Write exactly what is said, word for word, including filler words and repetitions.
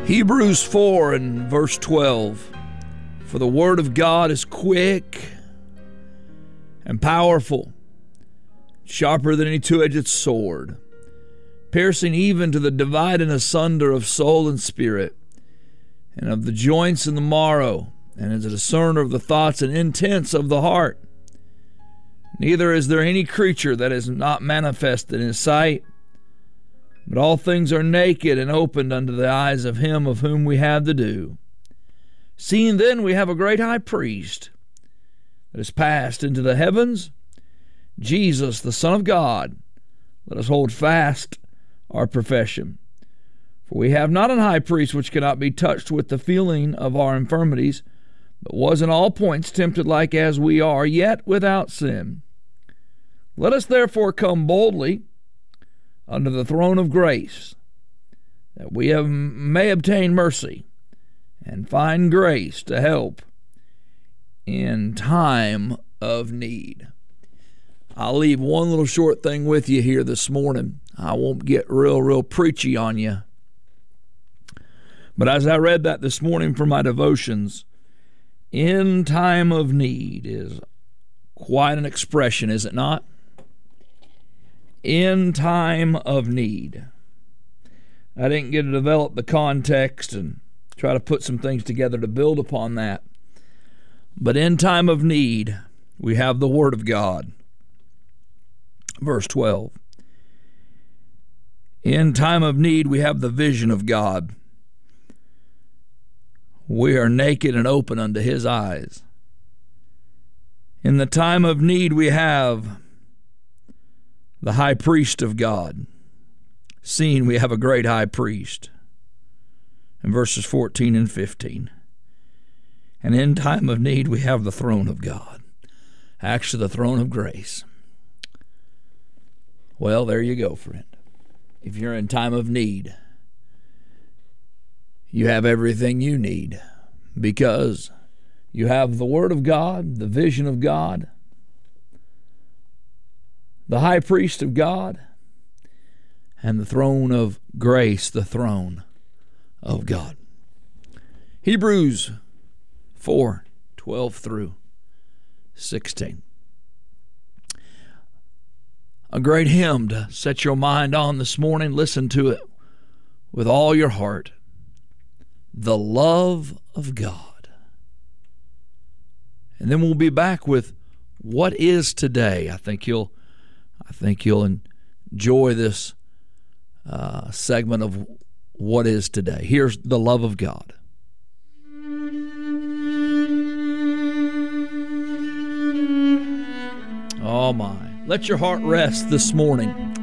Hebrews four and verse twelve. For the word of God is quick and powerful, sharper than any two-edged sword, piercing even to the dividing asunder of soul and spirit, and of the joints and the marrow, and is a discerner of the thoughts and intents of the heart. Neither is there any creature that is not manifested in his sight, but all things are naked and opened unto the eyes of him of whom we have to do. Seeing then we have a great high priest that is passed into the heavens, Jesus, the Son of God, let us hold fast our profession. For we have not an high priest which cannot be touched with the feeling of our infirmities, but was in all points tempted like as we are, yet without sin. Let us therefore come boldly under the throne of grace, that we have, may obtain mercy and find grace to help in time of need. I'll leave one little short thing with you here this morning. I won't get real, real preachy on you. But as I read that this morning for my devotions, in time of need is quite an expression, is it not? In time of need. I didn't get to develop the context and try to put some things together to build upon that. But in time of need, we have the Word of God. Verse twelve. In time of need, we have the vision of God. We are naked and open unto His eyes. In the time of need, we have the high priest of God. Seeing we have a great high priest. In verses fourteen and fifteen. And in time of need, we have the throne of God. Actually, the throne of grace. Well, there you go, friend. If you're in time of need, you have everything you need because you have the Word of God, the vision of God, the high priest of God, and the throne of grace, the throne of God. Hebrews four, twelve through sixteen. A great hymn to set your mind on this morning. Listen to it with all your heart. The love of God. And then we'll be back with what is today. I think you'll I think you'll enjoy this uh, segment of what is today. Here's the love of God. Oh my. Let your heart rest this morning